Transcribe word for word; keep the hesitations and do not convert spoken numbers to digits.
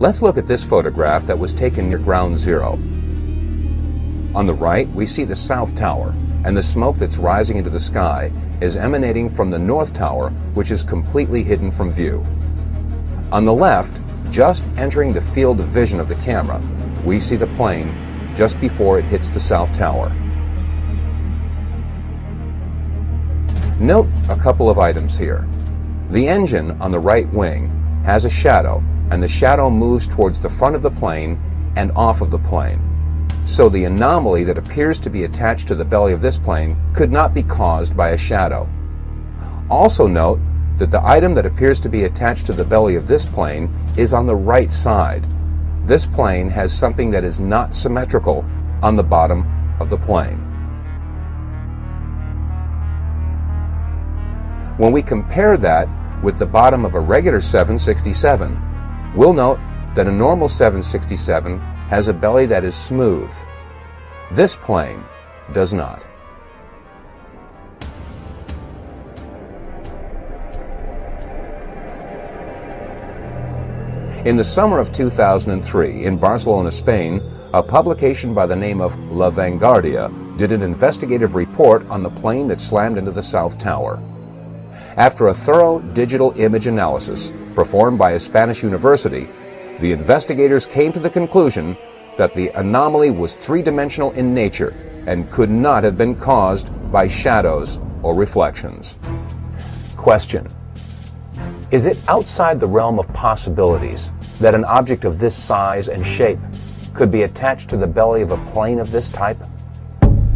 Let's look at this photograph that was taken near Ground Zero. On the right, we see the South Tower, and the smoke that's rising into the sky is emanating from the North Tower, which is completely hidden from view. On the left, just entering the field of vision of the camera, we see the plane just before it hits the South Tower. Note a couple of items here. The engine on the right wing has a shadow, and the shadow moves towards the front of the plane and off of the plane. So the anomaly that appears to be attached to the belly of this plane could not be caused by a shadow. Also note that the item that appears to be attached to the belly of this plane is on the right side. This plane has something that is not symmetrical on the bottom of the plane. When we compare that with the bottom of a regular seven sixty-seven, we'll note that a normal seven sixty-seven has a belly that is smooth. This plane does not. In the summer of two thousand three, in Barcelona, Spain, a publication by the name of La Vanguardia did an investigative report on the plane that slammed into the South Tower. After a thorough digital image analysis performed by a Spanish university, the investigators came to the conclusion that the anomaly was three-dimensional in nature and could not have been caused by shadows or reflections. Question: is it outside the realm of possibilities that an object of this size and shape could be attached to the belly of a plane of this type?